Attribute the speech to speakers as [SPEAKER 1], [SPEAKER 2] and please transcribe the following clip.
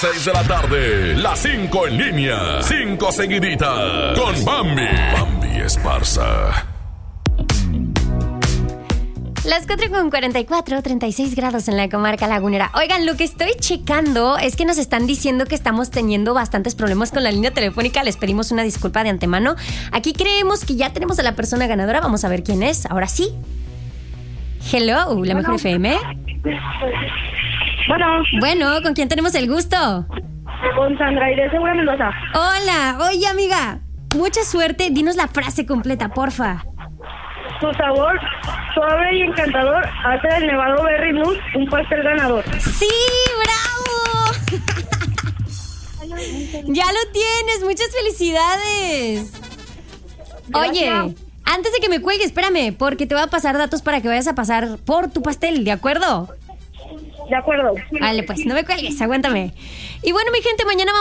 [SPEAKER 1] 6 de la tarde, las 5 en línea, 5 seguiditas, con Bambi Esparza.
[SPEAKER 2] Las 4:44, 36 grados en la comarca lagunera. Oigan, lo que estoy checando es que nos están diciendo que estamos teniendo bastantes problemas con la línea telefónica. Les pedimos una disculpa de antemano. Aquí creemos que ya tenemos a la persona ganadora. Vamos a ver quién es. Ahora sí. Hello, la mejor FM. Bueno, ¿con quién tenemos el gusto?
[SPEAKER 3] Con Sandra Aide Segura Mendoza.
[SPEAKER 2] Hola, oye amiga, mucha suerte. Dinos la frase completa, porfa.
[SPEAKER 3] Su sabor suave y encantador hace del Nevado Berry Blues un pastel ganador.
[SPEAKER 2] ¡Sí, bravo! Ya lo tienes, muchas felicidades. Oye, antes de que me cuelgue, espérame, porque te voy a pasar datos para que vayas a pasar por tu pastel, ¿de acuerdo?
[SPEAKER 3] De acuerdo.
[SPEAKER 2] Vale, pues no me cuelgues, aguántame. Y bueno, mi gente, mañana